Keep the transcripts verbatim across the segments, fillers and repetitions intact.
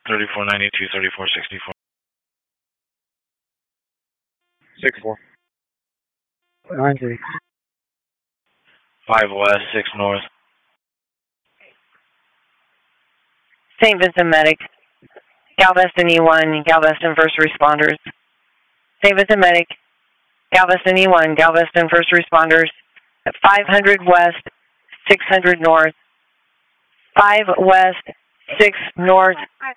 thirty-four ninety-two, thirty-four sixty-four. six four. nine three. five west, six north. Saint Vincent Medic. Galveston E one, Galveston First Responders. Saint Vincent Medic. Galveston E one, Galveston First Responders. At five hundred west, six hundred north. five west, six north.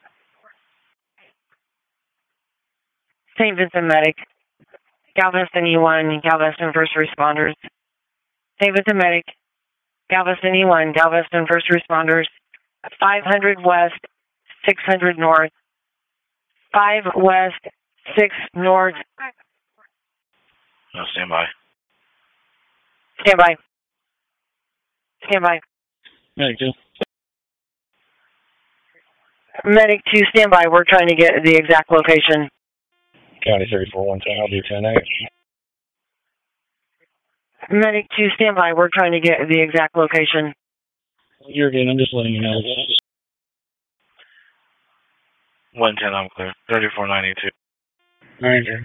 Saint Vincent Medic. Galveston E one, Galveston First Responders. Saint Vincent Medic. Galveston E one, Galveston First Responders. At five hundred west, six hundred north. five west, six north. No, stand by. Stand by. Stand by. Medic two. Medic two, stand by. We're trying to get the exact location. County thirty-four one ten, I'll do ten eight. Medic two, stand by. We're trying to get the exact location. You're good. I'm just letting you know. one ten, I'm clear. thirty-four ninety-two. Ranger.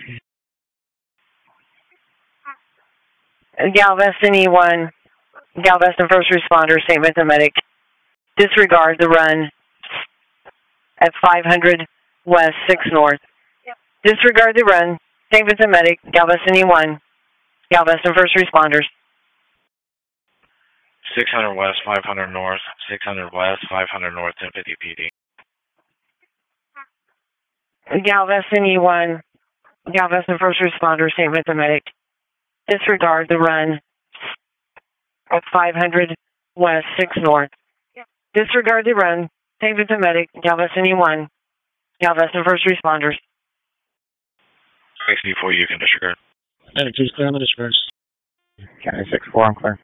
Galveston E one, Galveston First Responder, Saint Vincent Medic. Disregard the run at five hundred west, six north. Disregard the run, Saint Vincent Medic, Galveston E one, Galveston First Responders. six hundred west, five hundred north. six hundred west, five hundred north, ten fifty P D. Galveston E one, Galveston First Responder, Saint Vincent Medic. Disregard the run at five hundred west, six north. Disregard the run, Saint Vincent Medic, Galveston E one, Galveston First Responders. sixty-four, you can disregard. Medic two is clear on the disperse. County six four, I'm clear.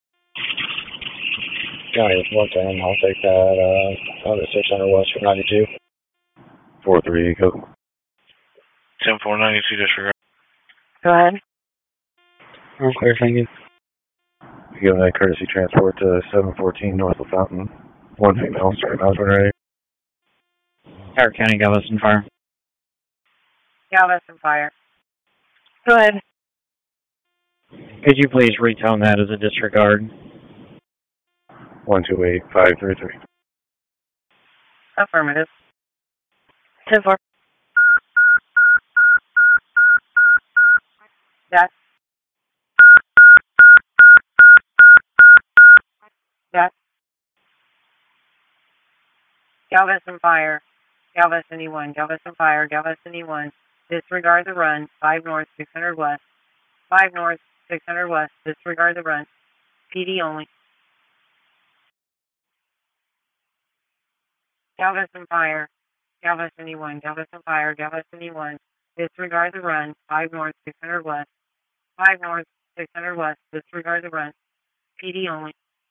County one ten, I'll take that. Uh, I'll get six hundred west for ninety-two. four three, Eco. ten four ninety-two, disregard. Go ahead. I'm clear, thank you. Giving that courtesy transport to seven fourteen north of Fountain. One female, sorry, I was ready. Howard County, Galveston Fire. Galveston Fire. Go ahead. Could you please retone that as a disregard? one two eight five three three. Affirmative. ten four. Yes. Yes. Galveston Fire. Galveston E one. Galveston Fire. Galveston E one. Disregard the run. five north, six hundred west. five north, six hundred west. Disregard the run. P D only. Galveston Fire. Galveston E one. Galveston Fire. Galveston E one. Disregard the run. five north, six hundred west. five north, six hundred west. Disregard the run. P D only.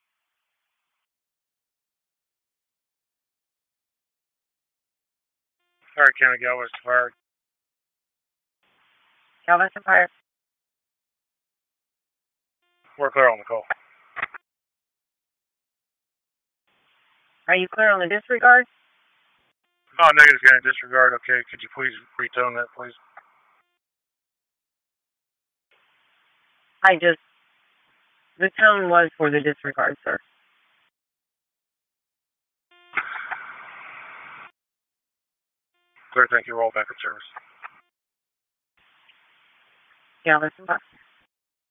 Howard County, Galveston Fire. Galveston Fire. We're clear on the call. Are you clear on the disregard? Oh, negative, going to disregard. Okay, could you please retone that, please? I just, the tone was for the disregard, sir. Clear, thank you. Roll back in service. Galveston Fire.